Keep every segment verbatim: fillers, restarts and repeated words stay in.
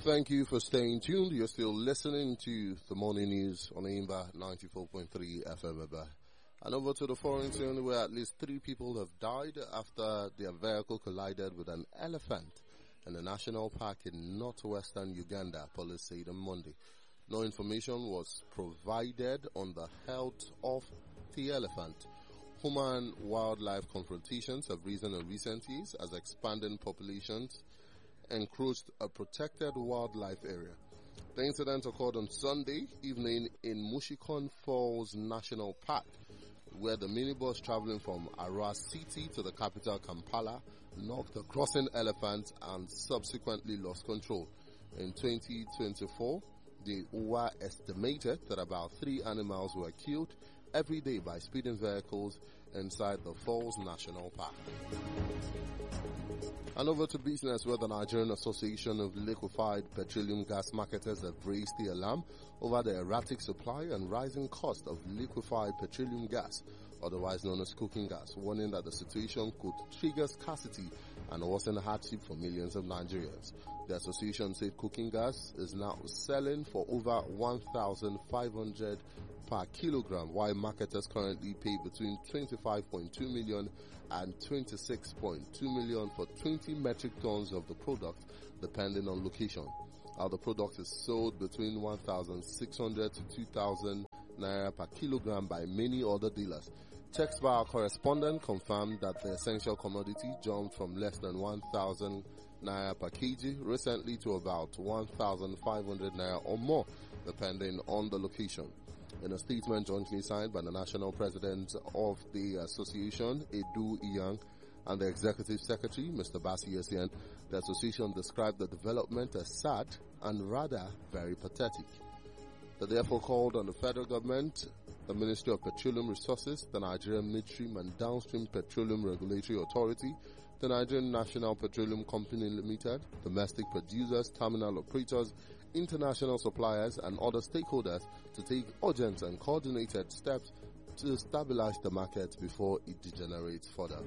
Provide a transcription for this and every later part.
Thank you for staying tuned. You're still listening to the morning news on Aimba ninety-four point three F M. And over to the foreign scene, where at least three people have died after their vehicle collided with an elephant in a national park in northwestern Uganda, police said on Monday. No information was provided on the health of the elephant. Human-wildlife confrontations have risen in recent years as expanding populations encroached a protected wildlife area. The incident occurred on Sunday evening in Mushikon Falls National Park, where the minibus traveling from Arua City to the capital Kampala knocked a crossing elephant and subsequently lost control. In twenty twenty-four, the U A estimated that about three animals were killed every day by speeding vehicles inside the Falls National Park. And over to business, where the Nigerian Association of Liquefied Petroleum Gas Marketers have raised the alarm over the erratic supply and rising cost of liquefied petroleum gas, otherwise known as cooking gas, warning that the situation could trigger scarcity and worsen hardship for millions of Nigerians. The association said cooking gas is now selling for over one thousand five hundred per kilogram, while marketers currently pay between twenty-five point two million and twenty-six point two million for twenty metric tons of the product, depending on location. How the product is sold between one thousand six hundred to two thousand naira per kilogram by many other dealers. Checks by our correspondent confirmed that the essential commodity jumped from less than one thousand naira per kg recently to about one thousand five hundred naira or more, depending on the location. In a statement jointly signed by the national president of the association, Edu Iyang, and the executive secretary, Mister Basi Essien, the association described the development as sad and rather very pathetic. They therefore called on the federal government, the Ministry of Petroleum Resources, the Nigerian Midstream and Downstream Petroleum Regulatory Authority, the Nigerian National Petroleum Company Limited, domestic producers, terminal operators, international suppliers, and other stakeholders to take urgent and coordinated steps to stabilize the market before it degenerates further.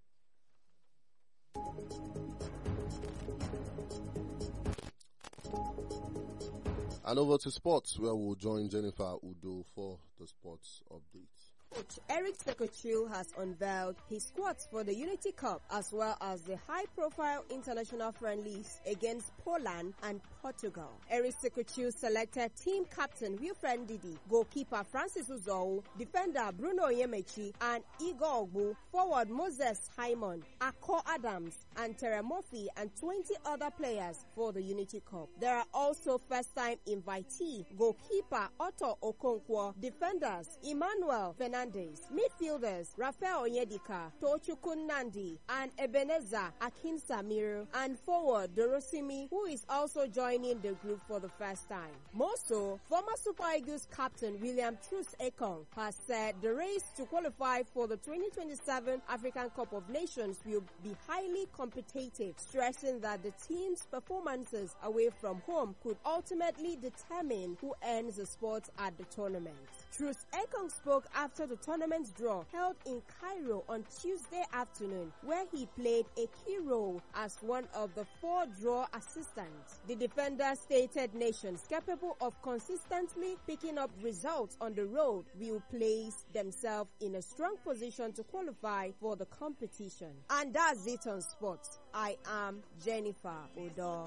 And over to sports, where we'll join Jennifer Udo for the sports updates. Coach Eric Sekochiu has unveiled his squads for the Unity Cup as well as the high-profile international friendlies against Poland and Portugal. Eric Sekochiu selected team captain Wilfred Ndidi, goalkeeper Francis Uzoho, defender Bruno Yemechi, and Igor Ogbu, forward Moses Haimon, Akko Adams, and Tere Murphy, and twenty other players for the Unity Cup. There are also first-time invitee goalkeeper Otto Okonkwo, defenders Emmanuel Fernandez, midfielders Rafael Onyedika, Tochukwu Nandi, and Ebenezer Akinsamiro, and forward Dorosimi, who is also joining the group for the first time. More so, former Super Eagles captain William Truss Ekong has said the race to qualify for the twenty twenty-seven African Cup of Nations will be highly competitive, stressing that the team's performances away from home could ultimately determine who earns the spot at the tournament. Truss Ekong spoke after the tournament draw held in Cairo on Tuesday afternoon, where he played a key role as one of the four draw assistants. The defender stated nations capable of consistently picking up results on the road will place themselves in a strong position to qualify for the competition. And that's it on sports. I am Jennifer Odo.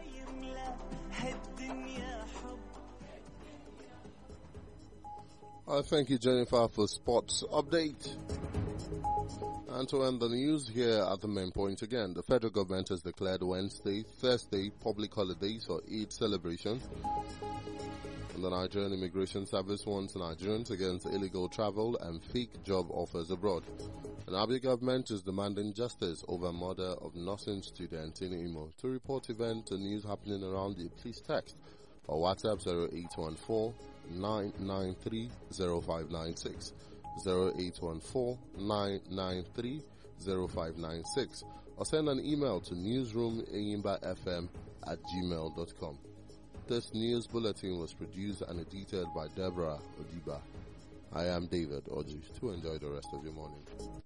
Uh, thank you, Jennifer, for sports update. And to end the news, here at the main point again. The federal government has declared Wednesday, Thursday public holidays for Eid celebration. And the Nigerian Immigration Service warns Nigerians against illegal travel and fake job offers abroad. The Abia government is demanding justice over murder of nursing student in Imo. To report event and news happening around you, please text or WhatsApp zero eight one four nine nine three zero five nine six, zero eight one four nine nine three zero five nine six, or send an email to newsroomeyimba.fm at gmail dot com. This news bulletin was produced and edited by Deborah Odiba. I am David Oji. To enjoy the rest of your morning.